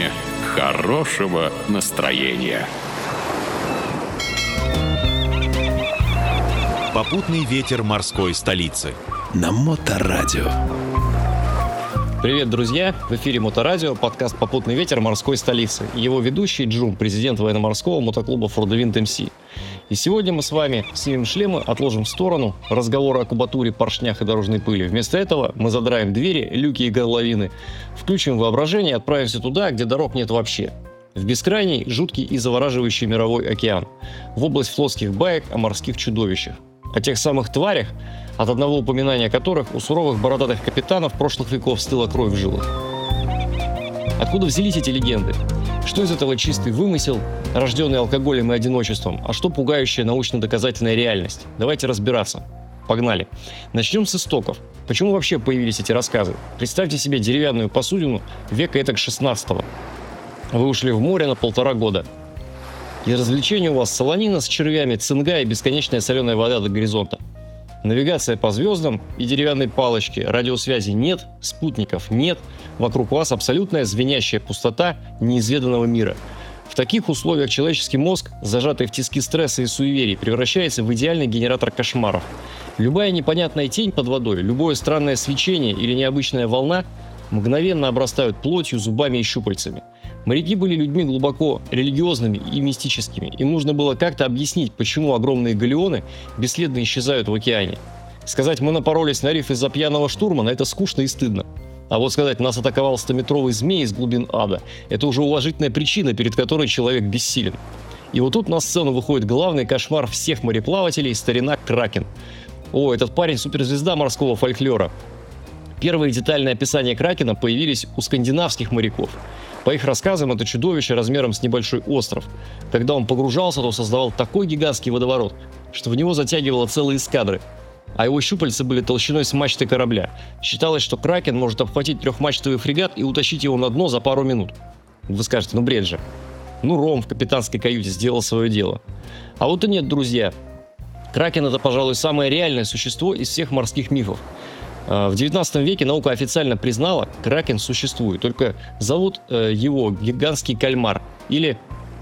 сегодня хорошего настроения. Попутный ветер морской столицы. На Моторадио. Привет, друзья! В эфире Моторадио, подкаст «Попутный ветер морской столицы». Его ведущий Джум, президент военно-морского мотоклуба «Фордвинд МС». И сегодня мы с вами снимем шлемы, отложим в сторону разговоры о кубатуре, поршнях и дорожной пыли. Вместо этого мы задраем двери, люки и горловины, включим воображение и отправимся туда, где дорог нет вообще. В бескрайний, жуткий и завораживающий мировой океан. В область флотских баек о морских чудовищах. О тех самых тварях, от одного упоминания которых у суровых бородатых капитанов прошлых веков стыла кровь в жилах. Откуда взялись эти легенды? Что из этого чистый вымысел, рожденный алкоголем и одиночеством, а что пугающая научно-доказательная реальность? Давайте разбираться. Погнали. Начнем с истоков. Почему вообще появились эти рассказы? Представьте себе деревянную посудину века этак 16-го. Вы ушли в море на 1,5 года. И развлечение у вас солонина с червями, цинга и бесконечная соленая вода до горизонта. Навигация по звездам и деревянной палочке, радиосвязи нет, спутников нет, вокруг вас абсолютная звенящая пустота неизведанного мира. В таких условиях человеческий мозг, зажатый в тиски стресса и суеверий, превращается в идеальный генератор кошмаров. Любая непонятная тень под водой, любое странное свечение или необычная волна мгновенно обрастают плотью, зубами и щупальцами. Моряки были людьми глубоко религиозными и мистическими. Им нужно было как-то объяснить, почему огромные галеоны бесследно исчезают в океане. Сказать «мы напоролись на риф из-за пьяного штурмана» — это скучно и стыдно. А вот сказать «нас атаковал 100-метровый змей из глубин ада» — это уже уважительная причина, перед которой человек бессилен. И вот тут на сцену выходит главный кошмар всех мореплавателей — старина Кракен. О, этот парень — суперзвезда морского фольклора. Первые детальные описания Кракена появились у скандинавских моряков. По их рассказам, это чудовище размером с небольшой остров. Когда он погружался, то создавал такой гигантский водоворот, что в него затягивало целые эскадры. А его щупальца были толщиной с мачты корабля. Считалось, что Кракен может обхватить 3-мачтовый фрегат и утащить его на дно за пару минут. Вы скажете, ну бред же. Ну Ром в капитанской каюте сделал свое дело. А вот и нет, друзья. Кракен — это, пожалуй, самое реальное существо из всех морских мифов. В 19 веке наука официально признала, Кракен существует, только зовут его гигантский кальмар или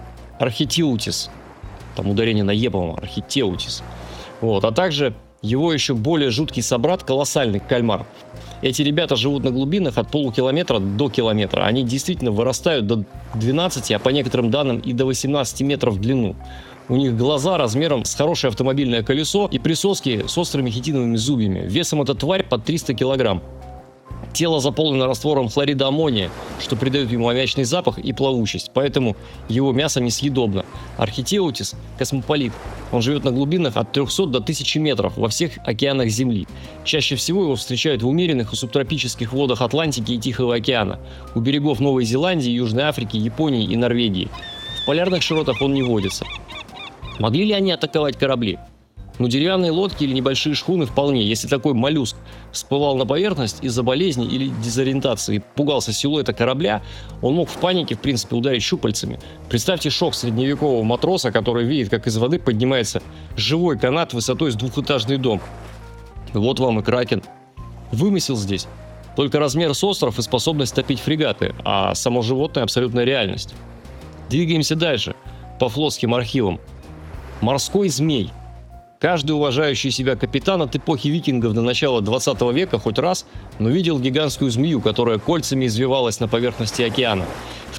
архитеутис, там ударение на «е», по-моему, архитеутис. Вот. А также его еще более жуткий собрат — колоссальный кальмар. Эти ребята живут на глубинах от полукилометра до километра. Они действительно вырастают до 12, а по некоторым данным и до 18 метров в длину. У них глаза размером с хорошее автомобильное колесо и присоски с острыми хитиновыми зубьями. Весом эта тварь под 300 килограмм. Тело заполнено раствором хлорида аммония, что придает ему аммиачный запах и плавучесть, поэтому его мясо несъедобно. Архитеутис – космополит. Он живет на глубинах от 300 до 1000 метров во всех океанах Земли. Чаще всего его встречают в умеренных и субтропических водах Атлантики и Тихого океана, у берегов Новой Зеландии, Южной Африки, Японии и Норвегии. В полярных широтах он не водится. Могли ли они атаковать корабли? Ну, деревянные лодки или небольшие шхуны вполне. Если такой моллюск всплывал на поверхность из-за болезни или дезориентации и пугался силуэта корабля, он мог в панике, в принципе, ударить щупальцами. Представьте шок средневекового матроса, который видит, как из воды поднимается живой канат высотой с 2-этажный дом. Вот вам и Кракен. Вымысел здесь. Только размер с остров и способность топить фрегаты, а само животное — абсолютная реальность. Двигаемся дальше, по флотским архивам. Морской змей. Каждый уважающий себя капитан от эпохи викингов до начала 20 века хоть раз, но видел гигантскую змею, которая кольцами извивалась на поверхности океана. В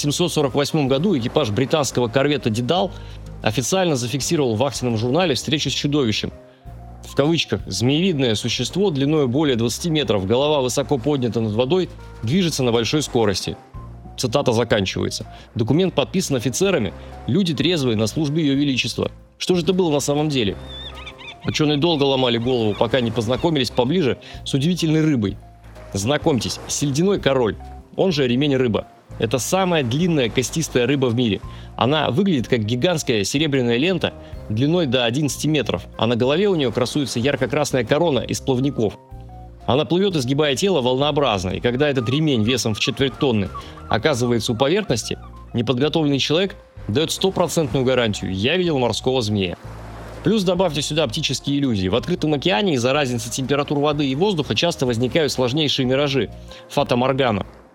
1848 году экипаж британского корвета «Дедал» официально зафиксировал в акцином журнале встречу с чудовищем. В кавычках «змеевидное существо длиной более 20 метров, голова высоко поднята над водой, движется на большой скорости». Цитата заканчивается. Документ подписан офицерами, люди трезвые на службе Ее Величества. Что же это было на самом деле? Ученые долго ломали голову, пока не познакомились поближе с удивительной рыбой. Знакомьтесь, сельдяной король, он же ремень-рыба. Это самая длинная костистая рыба в мире. Она выглядит как гигантская серебряная лента длиной до 11 метров, а на голове у нее красуется ярко-красная корона из плавников. Она плывет, изгибая тело волнообразно, и когда этот ремень весом в 1/4 тонны оказывается у поверхности, неподготовленный человек дает 100% гарантию: я видел морского змея. Плюс добавьте сюда оптические иллюзии. В открытом океане из-за разницы температур воды и воздуха часто возникают сложнейшие миражи – фата-моргана.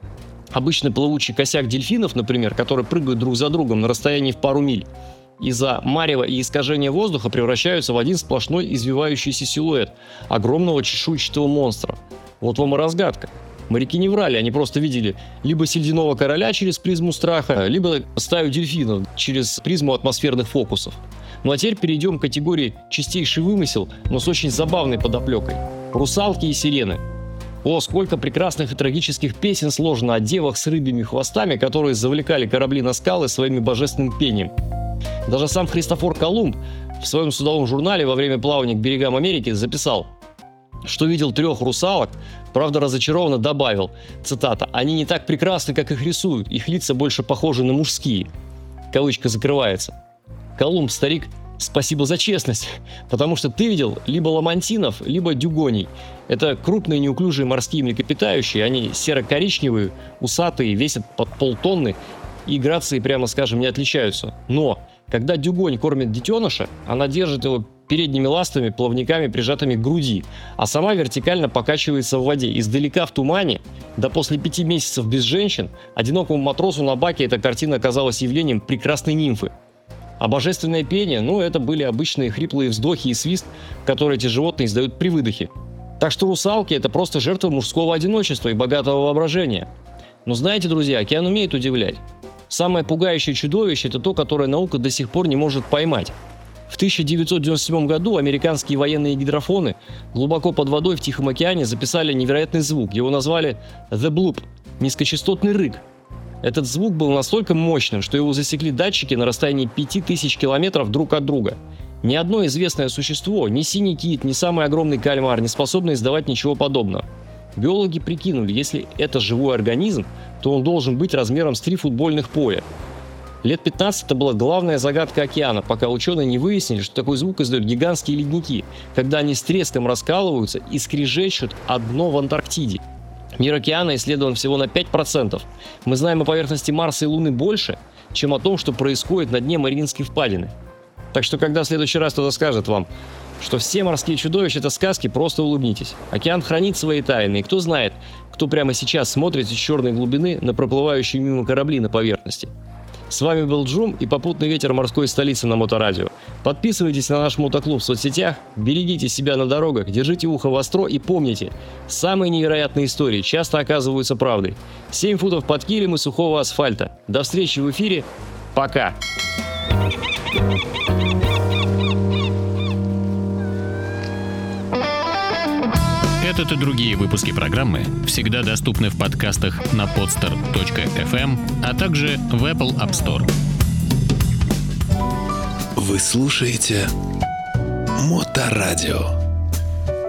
Обычный плавучий косяк дельфинов, например, которые прыгают друг за другом на расстоянии в пару миль, из-за марева и искажения воздуха превращаются в один сплошной извивающийся силуэт огромного чешуйчатого монстра. Вот вам и разгадка. Моряки не врали, они просто видели либо сельдяного короля через призму страха, либо стаю дельфинов через призму атмосферных фокусов. Ну а теперь перейдем к категории чистейший вымысел, но с очень забавной подоплекой. Русалки и сирены. О, сколько прекрасных и трагических песен сложено о девах с рыбьими хвостами, которые завлекали корабли на скалы своими божественным пением. Даже сам Христофор Колумб в своем судовом журнале во время плавания к берегам Америки записал, что видел 3 русалок, правда разочарованно добавил, цитата, «Они не так прекрасны, как их рисуют, их лица больше похожи на мужские». Кавычка закрывается. Колумб, старик, спасибо за честность, потому что ты видел либо ламантинов, либо дюгоней. Это крупные неуклюжие морские млекопитающие, они серо-коричневые, усатые, весят под полтонны и грацией, прямо скажем, не отличаются. Но когда дюгонь кормит детеныша, она держит его передними ластами, плавниками, прижатыми к груди, а сама вертикально покачивается в воде. Издалека в тумане, да после 5 месяцев без женщин, одинокому матросу на баке эта картина оказалась явлением прекрасной нимфы. А божественное пение, это были обычные хриплые вздохи и свист, которые эти животные издают при выдохе. Так что русалки – это просто жертва мужского одиночества и богатого воображения. Но знаете, друзья, океан умеет удивлять. Самое пугающее чудовище – это то, которое наука до сих пор не может поймать. В 1997 году американские военные гидрофоны глубоко под водой в Тихом океане записали невероятный звук. Его назвали «The Bloop» – низкочастотный рык. Этот звук был настолько мощным, что его засекли датчики на расстоянии 5000 километров друг от друга. Ни одно известное существо, ни синий кит, ни самый огромный кальмар не способны издавать ничего подобного. Биологи прикинули, если это живой организм, то он должен быть размером с 3 футбольных поля. Лет 15 это была главная загадка океана, пока ученые не выяснили, что такой звук издают гигантские ледники, когда они с треском раскалываются и скрежещут о дно в Антарктиде. Мир океана исследован всего на 5%. Мы знаем о поверхности Марса и Луны больше, чем о том, что происходит на дне Мариинской впадины. Так что, когда в следующий раз кто-то скажет вам, что все морские чудовища – это сказки, просто улыбнитесь. Океан хранит свои тайны, и кто знает, кто прямо сейчас смотрит из черной глубины на проплывающие мимо корабли на поверхности. С вами был Джум и попутный ветер морской столицы на Моторадио. Подписывайтесь на наш мотоклуб в соцсетях, берегите себя на дорогах, держите ухо востро и помните, самые невероятные истории часто оказываются правдой. 7 футов под килем и сухого асфальта. До встречи в эфире. Пока! Этот и другие выпуски программы всегда доступны в подкастах на podster.fm, а также в Apple App Store. Вы слушаете Моторадио.